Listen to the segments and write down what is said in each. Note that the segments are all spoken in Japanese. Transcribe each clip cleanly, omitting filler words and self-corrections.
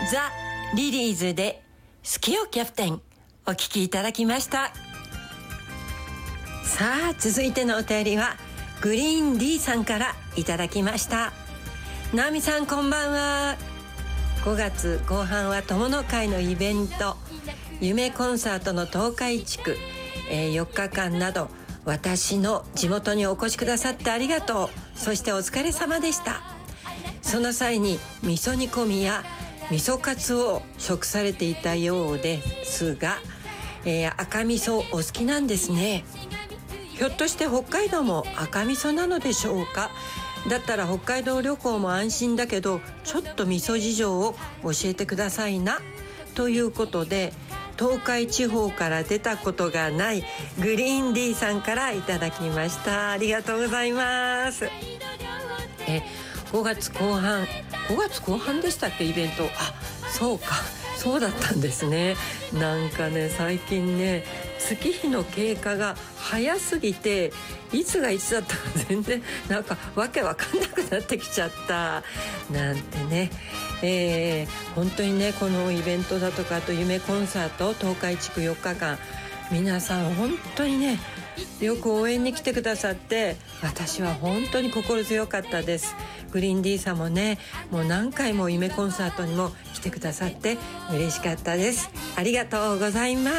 ザ・リリーズで好きよキャプテンお聞きいただきました。さあ続いてのお便りはグリーン D さんからいただきました。直美さんこんばんは。5月後半は友の会のイベント夢コンサートの東海地区、4日間など私の地元にお越しくださってありがとう。そしてお疲れ様でした。その際に味噌煮込みや味噌カツを食されていたようですが、赤味噌お好きなんですね。ひょっとして北海道も赤味噌なのでしょうか。だったら北海道旅行も安心だけどちょっと味噌事情を教えてくださいなということで、東海地方から出たことがないグリーン D さんからいただきました。ありがとうございます。5月後半でしたっけイベント。そうか、そうだったんですね。なんかね最近ね月日の経過が早すぎていつがいつだったか全然なんかわけわかんなくなってきちゃったなんてね、本当にねこのイベントだとかあと夢コンサート東海地区4日間皆さん本当にねよく応援に来てくださって私は本当に心強かったです。グリーン D さんもねもう何回も夢コンサートにも来てくださって嬉しかったです。ありがとうございます。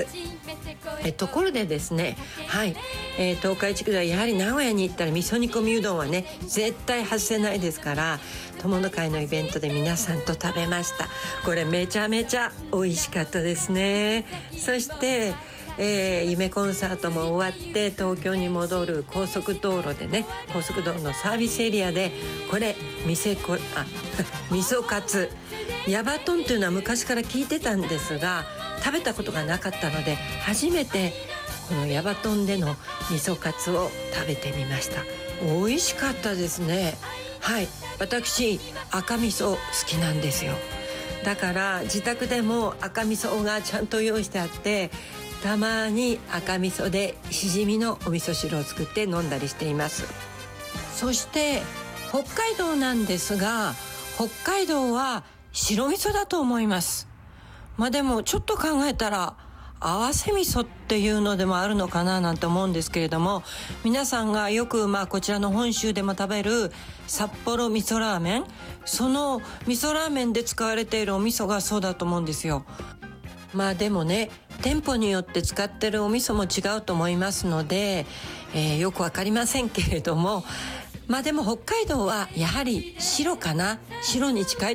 ところでですね、東海地区ではやはり名古屋に行ったら味噌煮込みうどんはね絶対外せないですから、友の会のイベントで皆さんと食べました。これめちゃめちゃ美味しかったですね。そして夢コンサートも終わって東京に戻る高速道路でね、高速道路のサービスエリアでこれ味噌カツヤバトンというのは昔から聞いてたんですが食べたことがなかったので初めてこのヤバトンでの味噌カツを食べてみました。美味しかったですね。私赤味噌好きなんですよ。だから自宅でも赤味噌がちゃんと用意してあってたまに赤味噌でしじみのお味噌汁を作って飲んだりしています。そして北海道なんですが北海道は白味噌だと思います。でもちょっと考えたら合わせ味噌っていうのでもあるのかななんて思うんですけれども、皆さんがよくこちらの本州でも食べる札幌味噌ラーメン、その味噌ラーメンで使われているお味噌がそうだと思うんですよ。でもね店舗によって使ってるお味噌も違うと思いますので、よくわかりませんけれどもでも北海道はやはり白かな、白に近い